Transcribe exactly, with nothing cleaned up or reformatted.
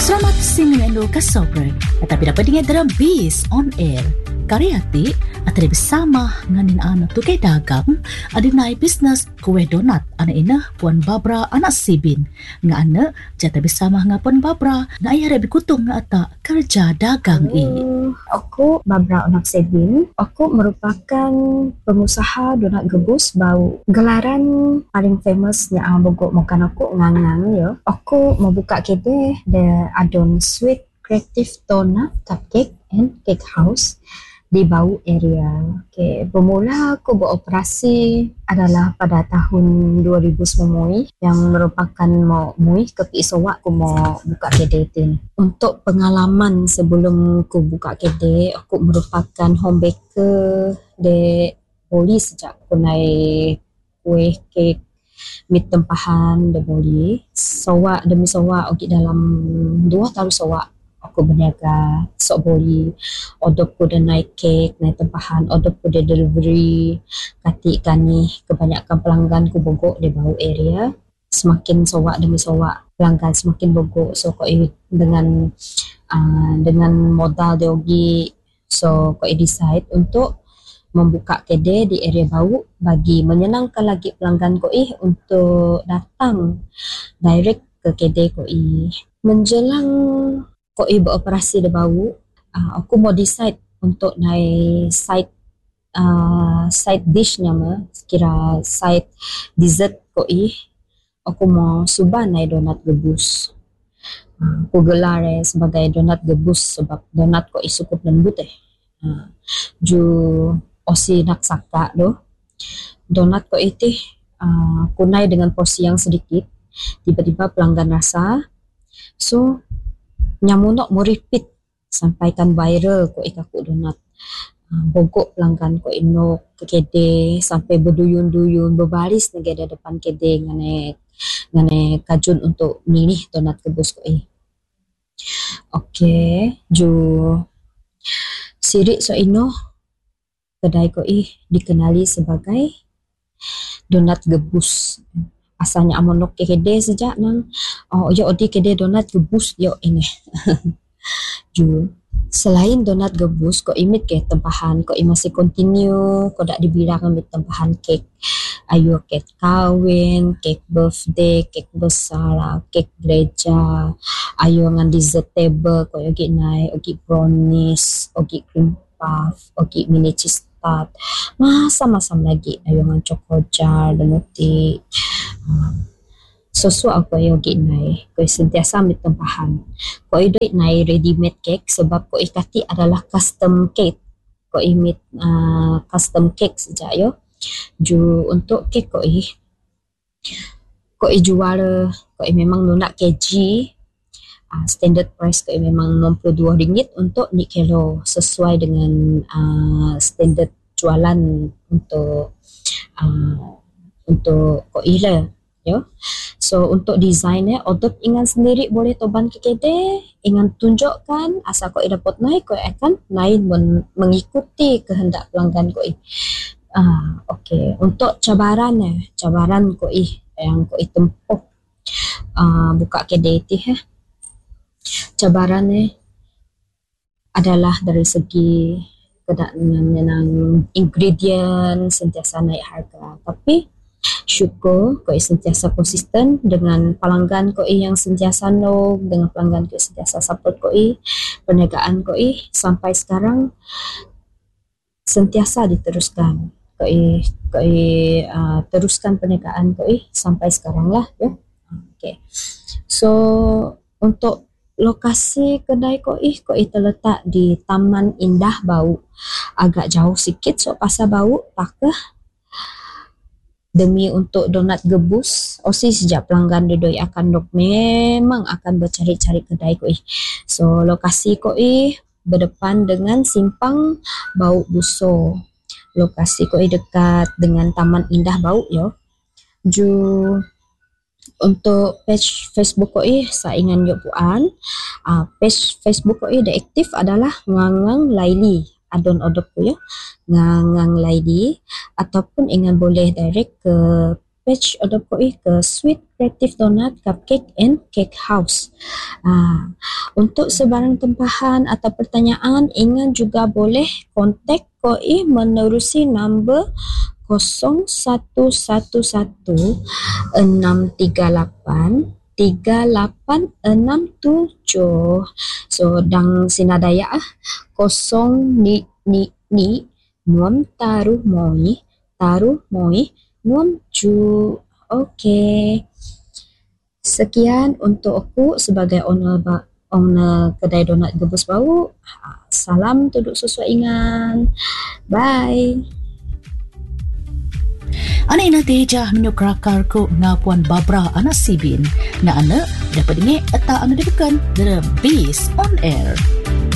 Selamat singgah ka sobre. Tapi dapat dengar dalam Biz on Air. Karyati atau bersama nganin anak tu kay dagang ada naik bisnes kue donat anak ina puan Babra anak Sibin nga anak jata bersama nga puan Babra nga ayah rebi kutung nga ata kerja dagang i. Uh, aku Babra anak Sibin. Aku merupakan pengusaha donat gebus bau. Gelaran paling famous yang bogok makan aku ngangang yo. Aku mau buka kedai the Adon Sweet Creative Donut Cupcake and Cake House di Bau area. Okay. Bermula aku beroperasi adalah pada tahun dua ribu sembilan yang merupakan mau mui ke Pisowak aku mau buka kedai tu. Untuk pengalaman sebelum aku buka kedai, aku merupakan home baker di Boli sejak aku naik kuih kek mit tempahan di Boli. Sowak demi sowak, okay, dalam dua tahun sowak aku berniaga sok Boli. Order ku dah naik kek, naik tempahan, order ku dah delivery. Katik kani kebanyakan pelanggan ku bogok di Bau area. Semakin sowak demi sowak pelanggan semakin bogok. So kau dengan uh, dengan modal deogi, so kau decide untuk membuka kedai di area Bau bagi menyenangkan lagi pelanggan kau ih untuk datang direct ke kedai kau ih. Menjelang kau ih beroperasi di Bau, uh, aku mau decide untuk naik side uh, side dish nama, kira side dessert kau ih. Aku mau subah naik donat gebus. Uh, aku gelar eh, sebagai donat gebus sebab donat kau ih cukup lembut eh. Uh, ju osi nak saka doh. Donat kau ih uh, aku naik dengan porsi yang sedikit. Tiba-tiba pelanggan rasa. So nyamunok mau repeat sampaikan viral ko ikaku donat. Uh, bogok pelanggan ko inok ke kedai sampai berduyun-duyun berbaris negara depan kedai ngane ngane kajun untuk milih donat gebus ko eh. Okey, ju sirik so ino kedai ko ih dikenali sebagai donat gebus. Asalnya amonok ke kedai sejak nang oh yo di kedai donat gebus yo ini. Ju selain donat gebus ko imit ke tempahan ko masih continue ko dak dibilang ambil tempahan kek. Ayo kek kawin, kek birthday, kek besar, kek gereja. Ayo ngan dessert table ko yogi naik ogi brownies, ogi cream puff, ogi mini cheese tart. Masam-masam lagi ayo ngan choco jar dan uti. Sesuatu aku yang ginai, kau sentiasa ambil tempahan. Kau itu naik ready made cake sebab kau ikati adalah custom cake. Kau imit uh, custom cake saja yo. Ju untuk cake kau ih, kau jual kau memang nak keji. Uh, standard price kau memang enam puluh dua ringgit untuk ni kilo sesuai dengan uh, standard jualan untuk uh, untuk kau ila. Yo. So untuk desainnya, order ingan sendiri boleh toban ke kedai, ingan tunjukkan asal kau dapat naik, kau akan naik men- mengikuti kehendak pelanggan kau. Ah, okey. Untuk cabaran eh, cabaran kau ih yang kau tempuh ah, buka kedai ti eh. Cabaran eh adalah dari segi kedatangan ingredient sentiasa naik harga, tapi syukur kau sentiasa konsisten dengan pelanggan kau yang sentiasa no, dengan pelanggan kau sentiasa support kau, perniagaan kau sampai sekarang sentiasa diteruskan. Kau kau uh, teruskan perniagaan kau sampai sekarang lah ya. Okay. So untuk lokasi kedai kau ih kau terletak di Taman Indah Bau, agak jauh sikit so pasal Bau takah. Demi untuk donat gebus, osi sejak pelanggan dodoi akan dok memang akan bercari-cari kedai koi. So lokasi koi berdepan dengan simpang Bau Buso. Lokasi koi dekat dengan Taman Indah Bau yo. Ju untuk page Facebook koi saingan yo puan. Uh, page Facebook koi dah aktif adalah Ngangang Laili. Adon odok ko yo ngangang lady ataupun ingan boleh direct ke page ada ko ke Sweet Creative Donut Cupcake and Cake House. Ah, untuk sebarang tempahan atau pertanyaan, ingat juga boleh kontak ko menerusi nombor kosong satu satu satu enam tiga lapan tiga lapan enam tujuh. So dang sinadaya ah kosong ni ni ni nuam taruh moi taruh moi nuam ju. Okey. Sekian untuk aku sebagai owner ba- owner kedai donat Gebus Bau. Salam tuduk susu ingan. Bye. Ana ina teja menyukrakar ko nga Puan Barbara Ana Sibin na ana dapat dingi eta ana dibukan The Beast on Air.